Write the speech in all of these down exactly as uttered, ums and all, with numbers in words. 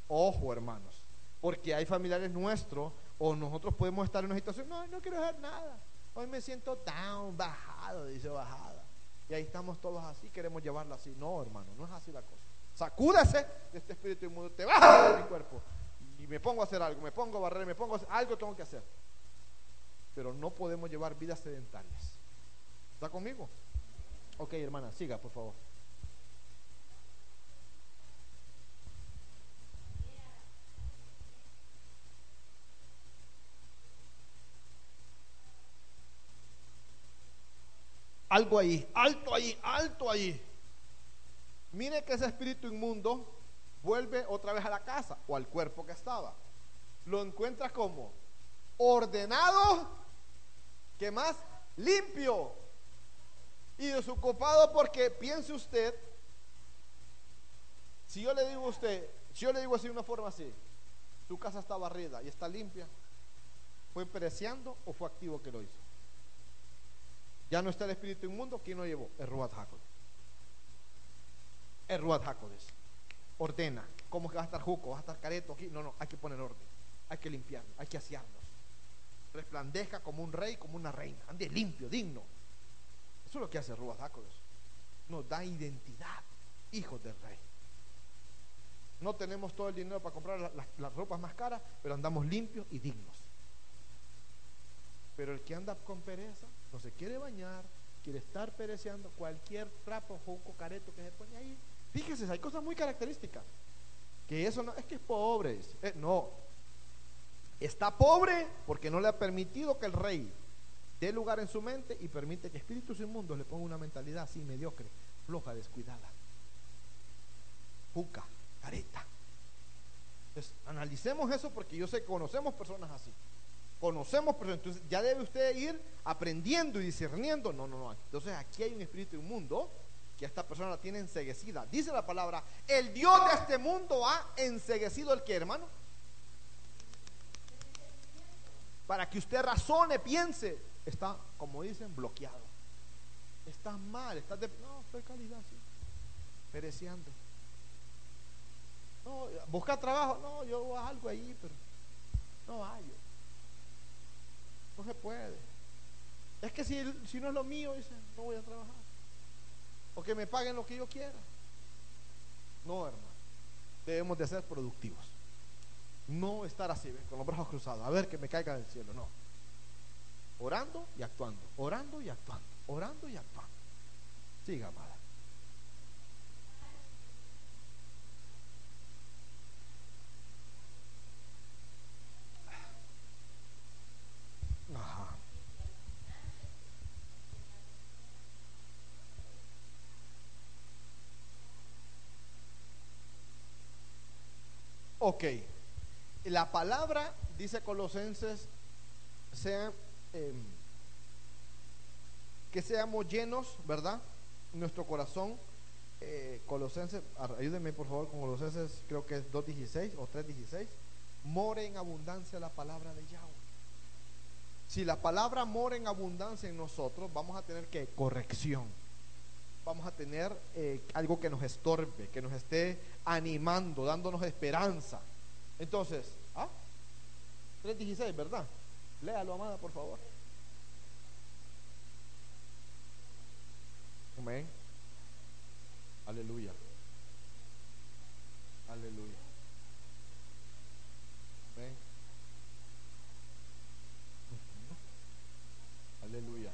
Ojo, hermanos, porque hay familiares nuestros o nosotros podemos estar en una situación, no, no quiero hacer nada, hoy me siento down, bajado, dice bajada, y ahí estamos todos así, queremos llevarlo así. No, hermano, no es así la cosa. Sacúdase de este espíritu inmundo, te baja de mi cuerpo, y me pongo a hacer algo, me pongo a barrer, me pongo a hacer algo, tengo que hacer. Pero no podemos llevar vidas sedentarias. ¿Está conmigo? Ok, hermana, siga, por favor. Algo ahí, alto ahí, alto ahí. Mire que ese espíritu inmundo vuelve otra vez a la casa o al cuerpo que estaba. Lo encuentra como ordenado, ¿qué más? Limpio y desocupado, porque piense usted, si yo le digo a usted, si yo le digo así de una forma así, su casa está barrida y está limpia, ¿fue pereciendo o fue activo que lo hizo? Ya no está el espíritu inmundo. ¿Quién lo llevó? El Ruach HaKodesh. El Ruach HaKodesh ordena. ¿Cómo que va a estar juco? ¿Va a estar careto aquí? No, no, hay que poner orden, hay que limpiarlo, hay que asearlos. Resplandezca como un rey, como una reina, ande limpio, digno. Eso es lo que hace el Ruach HaKodesh. Nos da identidad, hijos del rey. No tenemos todo el dinero para comprar las, las, las ropas más caras, pero andamos limpios y dignos. Pero el que anda con pereza, no se quiere bañar, quiere estar pereceando, cualquier trapo, juco, careto que se pone ahí. Fíjese, hay cosas muy características. Que eso no, es que es pobre. Eh, no. Está pobre porque no le ha permitido que el rey dé lugar en su mente y permite que espíritus inmundos le pongan una mentalidad así mediocre, floja, descuidada. Juca, careta. Entonces, analicemos eso, porque yo sé que conocemos personas así. Conocemos personas, entonces ya debe usted ir aprendiendo y discerniendo. No, no, no. Entonces aquí hay un espíritu inmundo que a esta persona la tiene enceguecida. Dice la palabra, el Dios de este mundo ha enceguecido el que, hermano, para que usted razone, piense, está, como dicen, bloqueado. Estás mal, estás de, no, estoy calidad, sí, pereciendo. No, busca trabajo, no, yo hago algo ahí, pero no hallo. No se puede. Es que si, si no es lo mío, dice, no voy a trabajar. O que me paguen lo que yo quiera. No, hermano. Debemos de ser productivos. No estar así, ¿ves? Con los brazos cruzados, a ver que me caiga del cielo. No. Orando y actuando. Orando y actuando. Orando y actuando. Siga, amada. Ajá. Ok. La palabra dice Colosenses, sea, eh, que seamos llenos, ¿verdad? Nuestro corazón, eh, Colosenses, ayúdenme por favor con Colosenses, creo que es dos dieciséis o tres dieciséis. More en abundancia la palabra de Yahweh. Si la palabra mora en abundancia en nosotros, vamos a tener que corrección, vamos a tener eh, algo que nos estorbe, que nos esté animando, dándonos esperanza. Entonces, ¿ah? tres dieciséis, ¿verdad? Léalo, amada, por favor. Amén. Aleluya. Aleluya. Amén. Aleluya.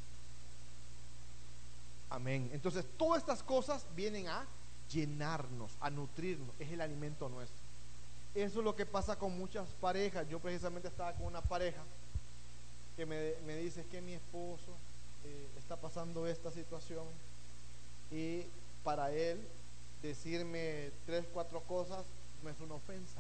Amén. Entonces, todas estas cosas vienen a llenarnos, a nutrirnos. Es el alimento nuestro. Eso es lo que pasa con muchas parejas. Yo precisamente estaba con una pareja que me, me dice que mi esposo eh, está pasando esta situación, y para él decirme tres, cuatro cosas no es una ofensa.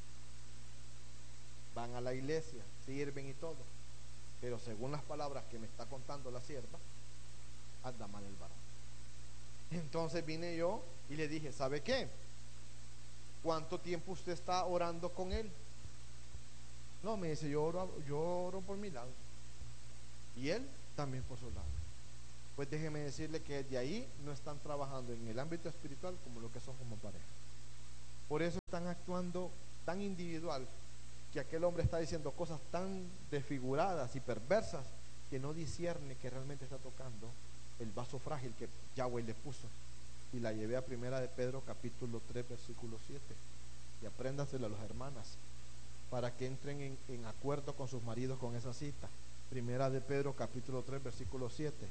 Van a la iglesia, sirven y todo, pero según las palabras que me está contando la sierva, anda mal el varón. Entonces vine yo y le dije, ¿sabe qué? ¿Cuánto tiempo usted está orando con él? No, me dice, yo oro, yo oro por mi lado, y él también por su lado. Pues déjeme decirle que de ahí no están trabajando en el ámbito espiritual como lo que son como pareja. Por eso están actuando tan individual, que aquel hombre está diciendo cosas tan desfiguradas y perversas que no discierne que realmente está tocando el vaso frágil que Yahweh le puso. Y la llevé a primera de Pedro capítulo tres versículo siete, y apréndaselo a las hermanas para que entren en, en acuerdo con sus maridos con esa cita. Primera de Pedro capítulo tres versículo siete.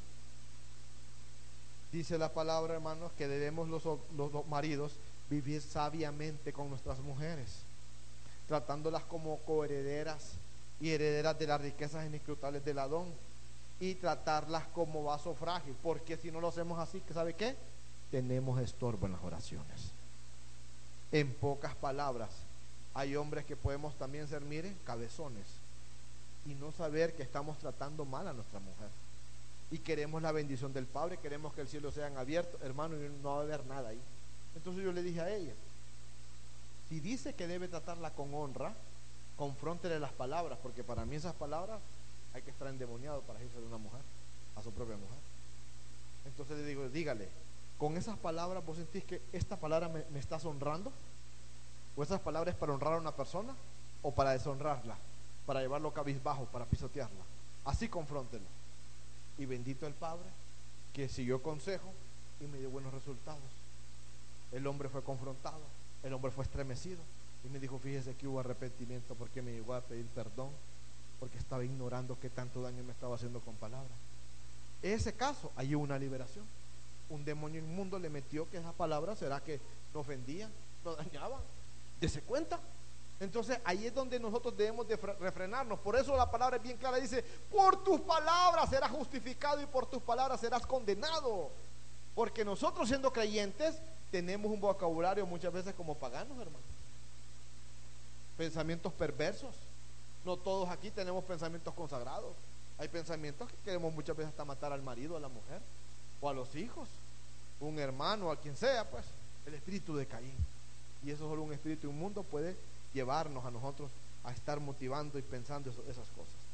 Dice la palabra, hermanos, que debemos los, los, los maridos vivir sabiamente con nuestras mujeres, tratándolas como coherederas y herederas de las riquezas inescrutables del Adón, y tratarlas como vaso frágil, porque si no lo hacemos así, ¿sabe qué? Tenemos estorbo en las oraciones. En pocas palabras, hay hombres que podemos también ser, miren, cabezones, y no saber que estamos tratando mal a nuestra mujer, y queremos la bendición del Padre, queremos que el cielo sea abierto, hermano, y no va a haber nada ahí. Entonces yo le dije a ella, si dice que debe tratarla con honra, confróntele las palabras, porque para mí esas palabras hay que estar endemoniado para irse de una mujer a su propia mujer. Entonces le digo, dígale, con esas palabras vos sentís que esta palabra me, me estás honrando, o esas palabras es para honrar a una persona o para deshonrarla, para llevarlo cabizbajo, para pisotearla. Así confróntelo. Y bendito el Padre que siguió consejo y me dio buenos resultados. El hombre fue confrontado, el hombre fue estremecido y me dijo, fíjese que hubo arrepentimiento porque me llegó a pedir perdón, porque estaba ignorando qué tanto daño me estaba haciendo con palabras. En ese caso, hay una liberación. Un demonio inmundo le metió que esas palabras, ¿será que nos ofendían, nos dañaban? Dese cuenta. Entonces ahí es donde nosotros debemos de refrenarnos. Por eso la palabra es bien clara, dice, por tus palabras serás justificado y por tus palabras serás condenado. Porque nosotros, siendo creyentes, tenemos un vocabulario muchas veces como paganos, hermano. Pensamientos perversos. No todos aquí tenemos pensamientos consagrados. Hay pensamientos que queremos muchas veces hasta matar al marido, a la mujer, o a los hijos, un hermano, a quien sea, pues, el espíritu de Caín. Y eso solo un espíritu inmundo puede llevarnos a nosotros a estar motivando y pensando eso, esas cosas.